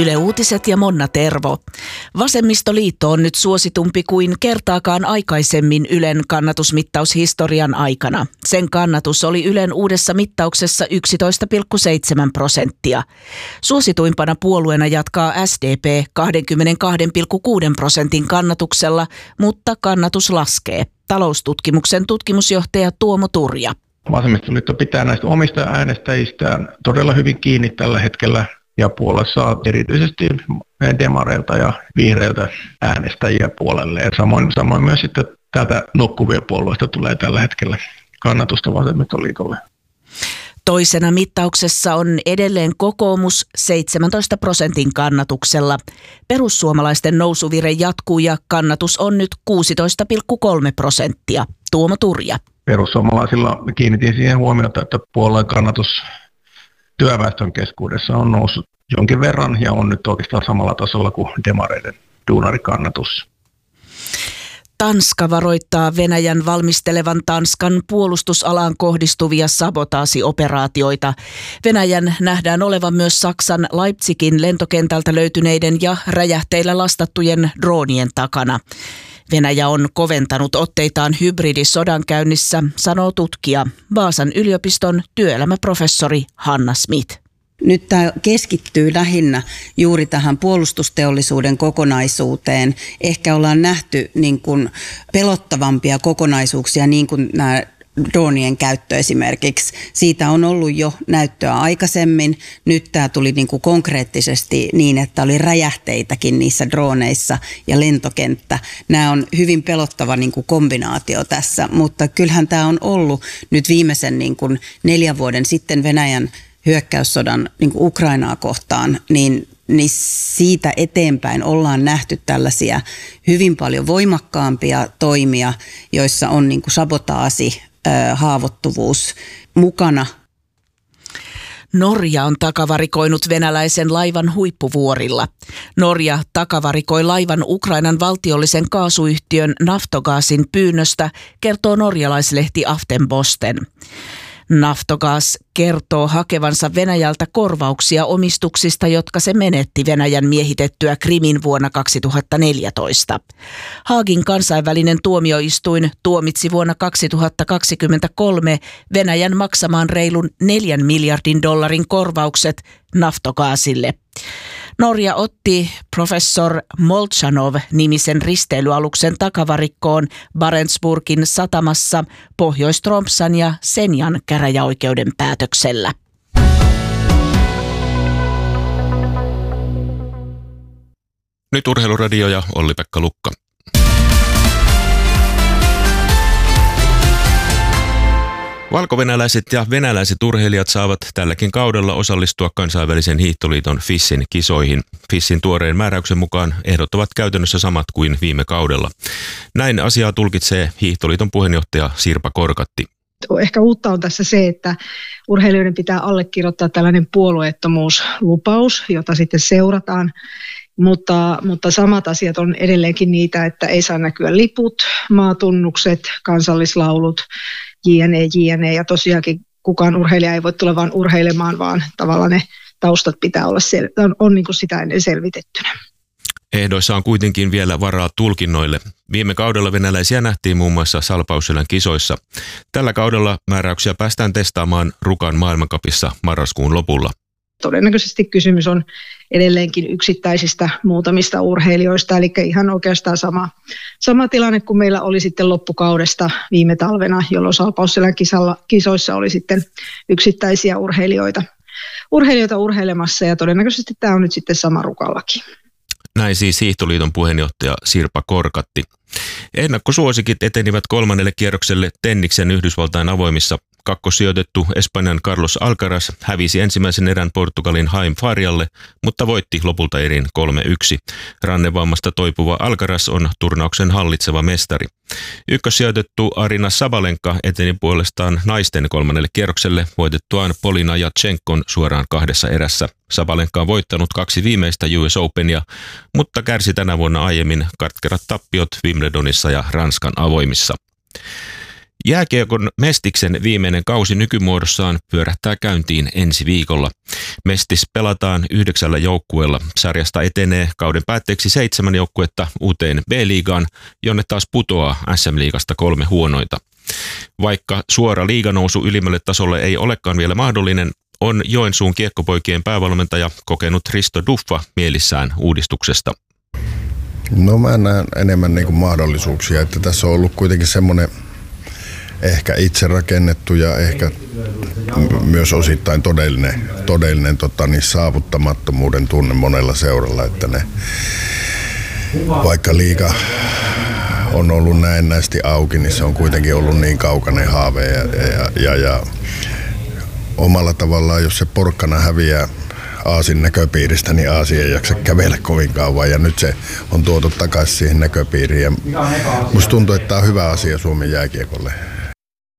Yle Uutiset ja Monna Tervo. Vasemmistoliitto on nyt suositumpi kuin kertaakaan aikaisemmin Ylen kannatusmittaushistorian aikana. Sen kannatus oli Ylen uudessa mittauksessa 11,7%. Suosituimpana puolueena jatkaa SDP 22,6% kannatuksella, mutta kannatus laskee. Taloustutkimuksen tutkimusjohtaja Tuomo Turja. Vasemmistoliitto pitää näistä omista äänestäjistään todella hyvin kiinni tällä hetkellä ja puolella saa erityisesti demareilta ja vihreiltä äänestäjiä puolelle. Ja samoin myös sitten täältä nukkuvien puolueista tulee tällä hetkellä kannatusta Vasemmistoliitolle. Toisena mittauksessa on edelleen kokoomus 17% kannatuksella. Perussuomalaisten nousuvire jatkuu ja kannatus on nyt 16,3%. Tuomo Turja. Perussuomalaisilla kiinnitin siihen huomiota, että puolueen kannatus työväestön keskuudessa on noussut jonkin verran ja on nyt oikeastaan samalla tasolla kuin demareiden duunarikannatus. Tanska varoittaa Venäjän valmistelevan Tanskan puolustusalaan kohdistuvia sabotaasioperaatioita. Venäjän nähdään olevan myös Saksan Leipzigin lentokentältä löytyneiden ja räjähteillä lastattujen droonien takana. Venäjä on koventanut otteitaan hybridisodankäynnissä, sanoo tutkija, Vaasan yliopiston työelämäprofessori Hanna Smith. Nyt tämä keskittyy lähinnä juuri tähän puolustusteollisuuden kokonaisuuteen. Ehkä ollaan nähty niin kuin pelottavampia kokonaisuuksia, niin kuin nämä droonien käyttö esimerkiksi. Siitä on ollut jo näyttöä aikaisemmin. Nyt tämä tuli niin kuin konkreettisesti niin, että oli räjähteitäkin niissä drooneissa ja lentokenttä. Nämä on hyvin pelottava niin kuin kombinaatio tässä, mutta kyllähän tämä on ollut nyt viimeisen niin kuin 4 vuoden sitten Venäjän hyökkäyssodan niin kuin Ukrainaa kohtaan, niin siitä eteenpäin ollaan nähty tällaisia hyvin paljon voimakkaampia toimia, joissa on niin kuin sabotaasi, haavoittuvuus mukana. Norja on takavarikoinut venäläisen laivan huippuvuorilla. Norja takavarikoi laivan Ukrainan valtiollisen kaasuyhtiön Naftogazin pyynnöstä, kertoo norjalaislehti Aftenposten. Naftogaz kertoo hakevansa Venäjältä korvauksia omistuksista, jotka se menetti Venäjän miehitettyä Krimin vuonna 2014. Haagin kansainvälinen tuomioistuin tuomitsi vuonna 2023 Venäjän maksamaan reilun $4 miljardin korvaukset Naftogazille. Norja otti professor Molchanov-nimisen risteilyaluksen takavarikkoon Barentsburgin satamassa Pohjois-Tromssan ja Senjan käräjäoikeuden päätöksellä. Nyt Urheiluradio ja Olli-Pekka Lukka. Valkovenäläiset ja venäläiset urheilijat saavat tälläkin kaudella osallistua kansainvälisen hiihtoliiton FISin kisoihin. FISin tuoreen määräyksen mukaan ehdot ovat käytännössä samat kuin viime kaudella. Näin asiaa tulkitsee hiihtoliiton puheenjohtaja Sirpa Korkatti. Ehkä uutta on tässä se, että urheilijoiden pitää allekirjoittaa tällainen puolueettomuuslupaus, jota sitten seurataan. Mutta samat asiat on edelleenkin niitä, että ei saa näkyä liput, maatunnukset, kansallislaulut, jne. Ja tosiaankin kukaan urheilija ei voi tulla vaan urheilemaan, vaan tavallaan ne taustat pitää olla on niin kuin sitä ennen selvitettynä. Ehdoissa on kuitenkin vielä varaa tulkinnoille. Viime kaudella venäläisiä nähtiin muun muassa Salpausselän kisoissa. Tällä kaudella määräyksiä päästään testaamaan Rukan maailmancupissa marraskuun lopulla. Todennäköisesti kysymys on edelleenkin yksittäisistä muutamista urheilijoista, eli ihan oikeastaan sama tilanne kuin meillä oli sitten loppukaudesta viime talvena, jolloin Salpausselän kisoissa oli sitten yksittäisiä urheilijoita urheilemassa, ja todennäköisesti tämä on nyt sitten sama Rukallakin. Näin siis Hiihtoliiton puheenjohtaja Sirpa Korkatti. Ennakkosuosikit etenivät 3. kierrokselle tenniksen Yhdysvaltain avoimissa. Kakkossijoitettu Espanjan Carlos Alcaraz hävisi ensimmäisen erän Portugalin Haim Farialle, mutta voitti lopulta erin 3-1. Rannevammasta toipuva Alcaraz on turnauksen hallitseva mestari. Ykkössijoitettu Arina Sabalenka eteni puolestaan naisten 3. kierrokselle voitettuaan Polina Jatsenkon suoraan 2 erässä. Sabalenka on voittanut 2 viimeistä US Openia, mutta kärsi tänä vuonna aiemmin katkerat tappiot Wimbledonissa ja Ranskan avoimissa. Jääkiekon Mestiksen viimeinen kausi nykymuodossaan pyörähtää käyntiin ensi viikolla. Mestis pelataan 9 joukkueella. Sarjasta etenee kauden päätteeksi 7 joukkuetta uuteen B-liigaan, jonne taas putoaa SM-liigasta 3 huonoita. Vaikka suora liiganousu ylimmälle tasolle ei olekaan vielä mahdollinen, on Joensuun kiekkopoikien päävalmentaja kokenut Risto Duffa mielissään uudistuksesta. No mä näen enemmän niin kuin mahdollisuuksia, että tässä on ollut kuitenkin semmoinen ehkä itse rakennettu ja ehkä myös osittain todellinen saavuttamattomuuden tunne monella seuralla, että ne vaikka liiga on ollut näennäisesti auki, niin se on kuitenkin ollut niin kaukainen haave ja omalla tavallaan, jos se porkkana häviää Aasin näköpiiristä, niin Aasi ei jaksa kävellä kovin kauan ja nyt se on tuotu takaisin siihen näköpiiriin ja musta tuntuu, että tämä on hyvä asia Suomen jääkiekolle.